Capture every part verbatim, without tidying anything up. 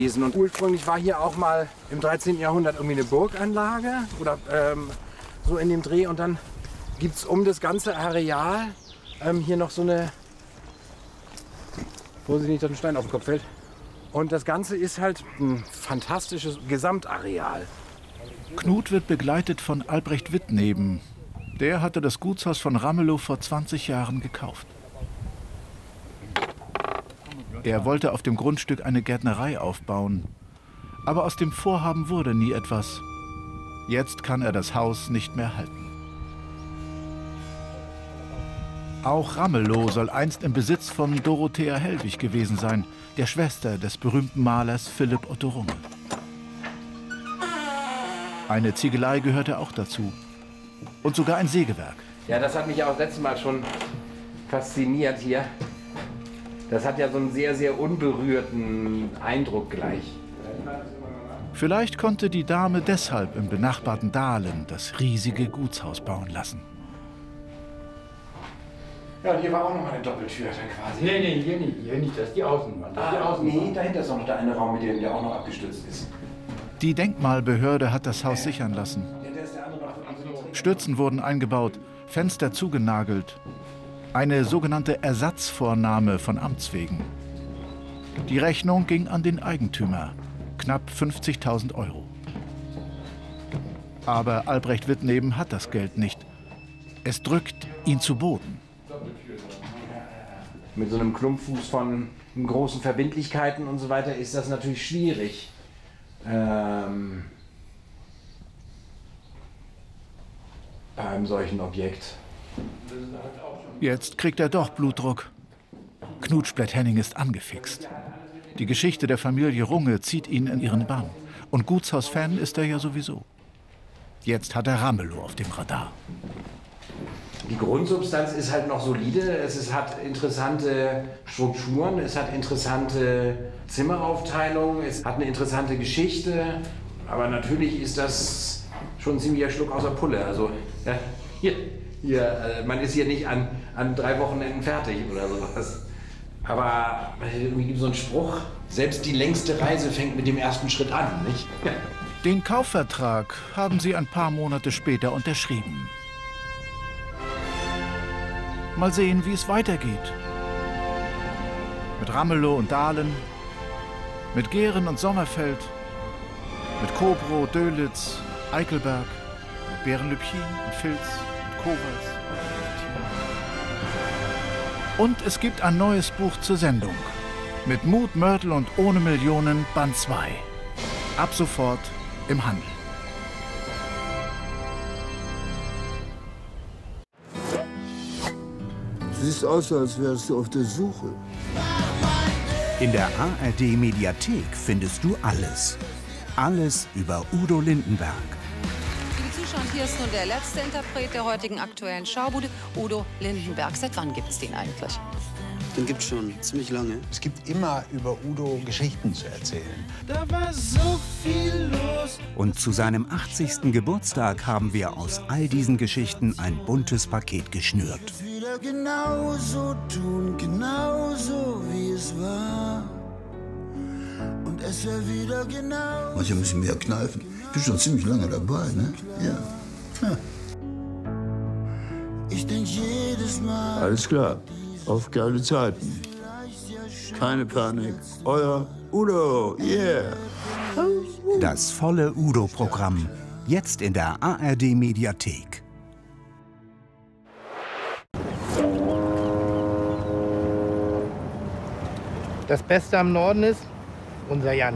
Und ursprünglich war hier auch mal im dreizehnten Jahrhundert irgendwie eine Burganlage oder ähm, so in dem Dreh. Und dann gibt es um das ganze Areal ähm, hier noch so eine, Vorsicht nicht, dass ein Stein auf den Kopf fällt. Und das Ganze ist halt ein fantastisches Gesamtareal. Knut wird begleitet von Albrecht Wittneben. Der hatte das Gutshaus von Ramelow vor zwanzig Jahren gekauft. Er wollte auf dem Grundstück eine Gärtnerei aufbauen. Aber aus dem Vorhaben wurde nie etwas. Jetzt kann er das Haus nicht mehr halten. Auch Ramelow soll einst im Besitz von Dorothea Hellwig gewesen sein, der Schwester des berühmten Malers Philipp Otto Runge. Eine Ziegelei gehörte auch dazu. Und sogar ein Sägewerk. Ja, das hat mich auch das letzte Mal schon fasziniert hier. Das hat ja so einen sehr, sehr unberührten Eindruck gleich. Vielleicht konnte die Dame deshalb im benachbarten Dahlen das riesige Gutshaus bauen lassen. Ja, und hier war auch noch mal eine Doppeltür dann quasi. Nee, nee, hier nicht. Hier nicht, das ist die Außenwand. Das ist die Ah, Außenwand. nee, dahinter ist auch noch der eine Raum, mit dem der auch noch abgestützt ist. Die Denkmalbehörde hat das Haus sichern lassen. Stützen wurden eingebaut, Fenster zugenagelt. Eine sogenannte Ersatzvornahme von Amts wegen. Die Rechnung ging an den Eigentümer, knapp fünfzigtausend Euro. Aber Albrecht Wittneben hat das Geld nicht. Es drückt ihn zu Boden. Mit so einem Klumpfuß von großen Verbindlichkeiten und so weiter ist das natürlich schwierig. Ähm, bei einem solchen Objekt. Jetzt kriegt er doch Blutdruck. Knut Splett-Henning ist angefixt. Die Geschichte der Familie Runge zieht ihn in ihren Bann. Und Gutshaus-Fan ist er ja sowieso. Jetzt hat er Ramelow auf dem Radar. Die Grundsubstanz ist halt noch solide. Es ist, hat interessante Strukturen, es hat interessante Zimmeraufteilungen, es hat eine interessante Geschichte. Aber natürlich ist das schon ein ziemlicher Schluck aus der Pulle. Also ja, hier, hier, äh, man ist hier nicht an, an drei Wochenenden fertig oder sowas. Aber irgendwie gibt es so einen Spruch, selbst die längste Reise fängt mit dem ersten Schritt an, nicht? Ja. Den Kaufvertrag haben sie ein paar Monate später unterschrieben. Mal sehen, wie es weitergeht. Mit Ramelow und Dahlen, mit Gehren und Sommerfeld, mit Kobrow, Dölitz, Eickelberg, mit Berenlübchen und Filz und Kowals. Und es gibt ein neues Buch zur Sendung. Mit Mut, Mörtel und ohne Millionen Band zwei. Ab sofort im Handel. Du siehst aus, als wärst du auf der Suche. In der A R D-Mediathek findest du alles. Alles über Udo Lindenberg. Liebe Zuschauer, hier ist nun der letzte Interpret der heutigen Aktuellen Schaubude, Udo Lindenberg. Seit wann gibt es den eigentlich? Den gibt's schon ziemlich lange. Es gibt immer über Udo Geschichten zu erzählen. Da war so viel los. Und zu seinem achtzigsten Geburtstag haben wir aus all diesen Geschichten ein buntes Paket geschnürt. Wieder genauso tun, genauso wie es war. Und es wäre wieder genau. Manchmal müssen mehr kneifen. Ich bin schon ziemlich lange dabei, ne? Ja. ja. Ich denk jedes Mal. Alles klar. Auf geile Zeiten. Keine Panik. Euer Udo, yeah. Das volle Udo-Programm. Jetzt in der A R D-Mediathek. Das Beste am Norden ist unser Jan.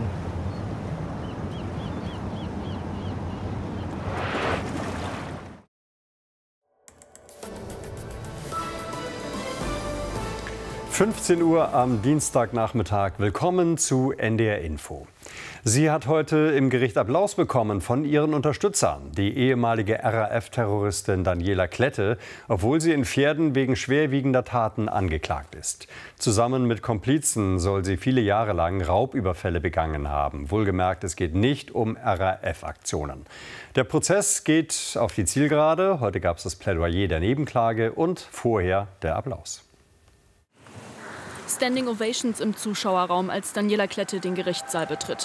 fünfzehn Uhr am Dienstagnachmittag. Willkommen zu N D R Info. Sie hat heute im Gericht Applaus bekommen von ihren Unterstützern, die ehemalige R A F-Terroristin Daniela Klette, obwohl sie in Pferden wegen schwerwiegender Taten angeklagt ist. Zusammen mit Komplizen soll sie viele Jahre lang Raubüberfälle begangen haben. Wohlgemerkt, es geht nicht um R A F-Aktionen. Der Prozess geht auf die Zielgerade. Heute gab es das Plädoyer der Nebenklage und vorher der Applaus. Standing Ovations im Zuschauerraum, als Daniela Klette den Gerichtssaal betritt.